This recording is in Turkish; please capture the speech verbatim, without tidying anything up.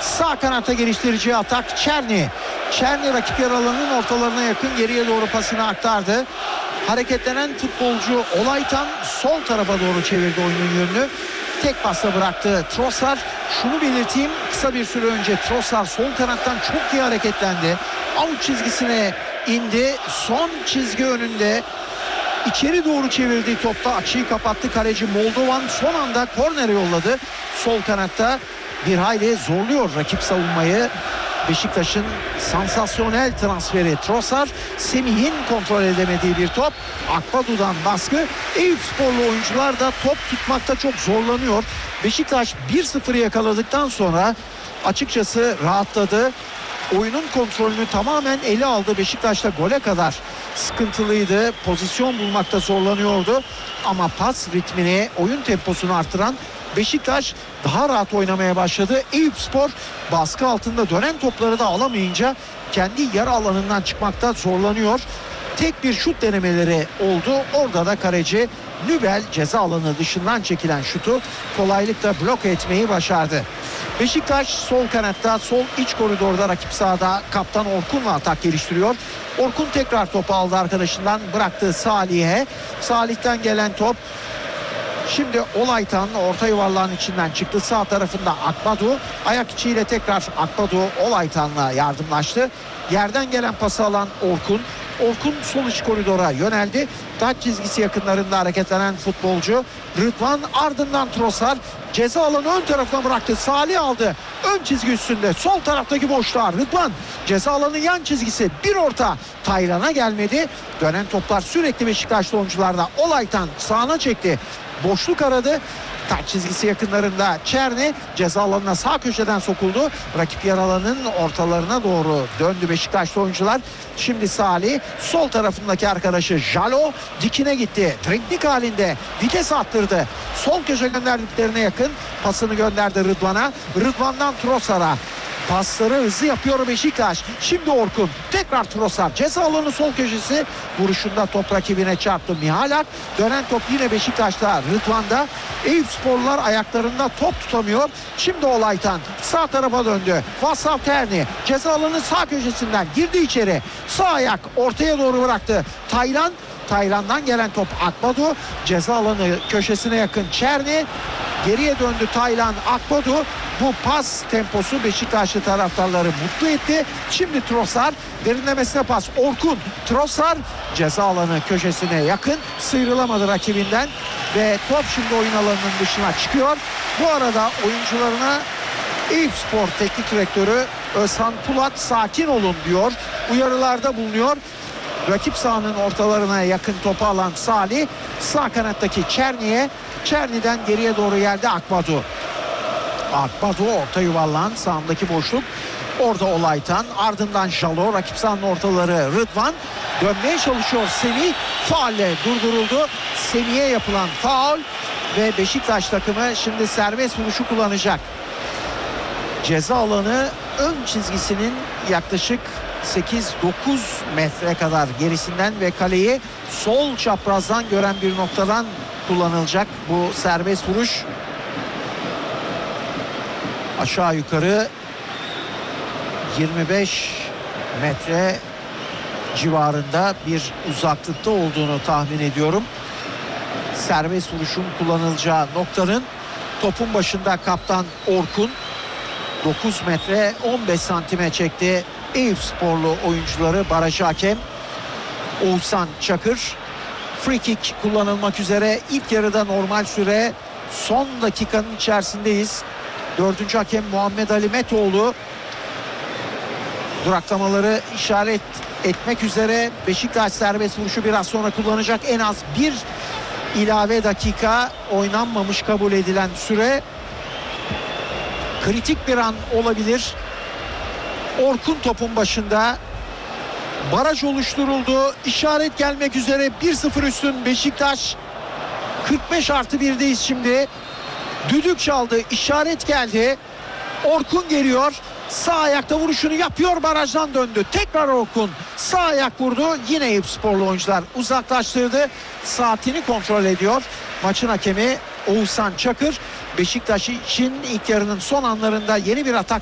Sağ kanatta geliştirici atak Çerni. Çerni rakip yer alanının ortalarına yakın geriye doğru pasını aktardı. Hareketlenen futbolcu Olaytan sol tarafa doğru çevirdi oyunun yönünü. Tek pasla bıraktı Trossard. Şunu belirteyim, kısa bir süre önce Trossard sol kanattan çok iyi hareketlendi. Out çizgisine indi. Son çizgi önünde içeri doğru çevirdiği topta açıyı kapattı. Kaleci Moldovan son anda kornere yolladı. Sol kanatta bir hayli zorluyor rakip savunmayı. Beşiktaş'ın sansasyonel transferi Trossard, Semih'in kontrol edemediği bir top. Akbadu'dan baskı. Eyüpsporlu oyuncular da top tutmakta çok zorlanıyor. Beşiktaş bir sıfırı yakaladıktan sonra açıkçası rahatladı. Oyunun kontrolünü tamamen ele aldı. Beşiktaş'ta gole kadar sıkıntılıydı. Pozisyon bulmakta zorlanıyordu. Ama pas ritmini, oyun temposunu artıran Beşiktaş daha rahat oynamaya başladı. Eyüpspor baskı altında dönen topları da alamayınca kendi yarı alanından çıkmakta zorlanıyor. Tek bir şut denemeleri oldu. Orada da kaleci Nübel ceza alanı dışından çekilen şutu kolaylıkla bloke etmeyi başardı. Beşiktaş sol kanatta, sol iç koridorda rakip sahada kaptan Orkun'la atak geliştiriyor. Orkun tekrar topu aldı arkadaşından, bıraktı Salih'e. Salih'ten gelen top şimdi Olaytan orta yuvarlağın içinden çıktı. Sağ tarafında Akbadu. Ayak içiyle tekrar Akbadu Olaytan'la yardımlaştı. Yerden gelen pası alan Orkun. Orkun sol iç koridora yöneldi. Taç çizgisi yakınlarında hareketlenen futbolcu Rıdvan, ardından Trossard ceza alanı ön tarafına bıraktı. Salih aldı. Ön çizgi üstünde. Sol taraftaki boşluğa Rıdvan. Ceza alanı yan çizgisi. Bir orta. Taylan'a gelmedi. Dönen toplar sürekli Beşiktaşlı oyuncularda. Olaytan sağına çekti. Boşluk aradı. Taç çizgisi yakınlarında Çerni ceza alanına sağ köşeden sokuldu. Rakip yer alanının ortalarına doğru döndü Beşiktaşlı oyuncular. Şimdi Salih sol tarafındaki arkadaşı Jalo dikine gitti. Triknik halinde vites attırdı. Sol köşe gönderdiklerine yakın pasını gönderdi Rıdvan'a. Rıdvan'dan Trossard'a. Pasları hızlı yapıyor Beşiktaş. Şimdi Orkun. Tekrar Trossard. Ceza alanı sol köşesi. Vuruşunda top rakibine çarptı Mihalak. Dönen top yine Beşiktaş'ta, Rıdvan'da. Eyüpsporlular ayaklarında top tutamıyor. Şimdi Olaytan sağ tarafa döndü. Vasav Terni ceza alanı sağ köşesinden girdi içeri. Sağ ayak ortaya doğru bıraktı. Taylan. Taylan'dan gelen top Akbadu. Ceza alanı köşesine yakın Çerni. Geriye döndü Taylan, Akbadu. Bu pas temposu Beşiktaşlı taraftarları mutlu etti. Şimdi Trossard derinlemesine pas. Orkun, Trossard ceza alanı köşesine yakın. Sıyrılamadı rakibinden ve top şimdi oyun alanının dışına çıkıyor. Bu arada oyuncularına Eyüpspor Teknik Direktörü Özhan Pulat sakin olun diyor. Uyarılarda bulunuyor. Rakip sahanın ortalarına yakın topu alan Salih sağ kanattaki Çerni'ye, Çerni'den geriye doğru geldi Akbadu. Akbadu orta yuvarlağın sağındaki boşluk. Orada Olaytan, ardından Jalo, rakip sahanın ortaları Rıdvan. Dönmeye çalışıyor Semih. Faulle durduruldu. Semih'e yapılan faul ve Beşiktaş takımı şimdi serbest vuruşu kullanacak. Ceza alanı ön çizgisinin yaklaşık sekiz dokuz metre kadar gerisinden ve kaleyi sol çaprazdan gören bir noktadan kullanılacak bu serbest vuruş. Aşağı yukarı yirmi beş metre civarında bir uzaklıkta olduğunu tahmin ediyorum. Serbest vuruşun kullanılacağı noktanın topun başında kaptan Orkun dokuz metre on beş santime çekti. Eyüpsporlu oyuncuları baraj hakem Oğuzhan Çakır. Free kick kullanılmak üzere. İlk yarıda normal süre son dakikanın içerisindeyiz. Dördüncü hakem Muhammed Ali Metoğlu duraklamaları işaret etmek üzere. Beşiktaş serbest vuruşu biraz sonra kullanacak. En az bir ilave dakika oynanmamış kabul edilen süre. Kritik bir an olabilir. Orkun topun başında. Baraj oluşturuldu. İşaret gelmek üzere. bir sıfır üstün Beşiktaş. kırk beş artı birdeyiz şimdi. Düdük çaldı. İşaret geldi. Orkun geliyor. Sağ ayakta vuruşunu yapıyor. Barajdan döndü. Tekrar Orkun. Sağ ayak vurdu. Yine Eyüpsporlu oyuncular uzaklaştırdı. Saatini kontrol ediyor. Maçın hakemi Oğuzhan Çakır. Beşiktaş için ilk yarının son anlarında yeni bir atak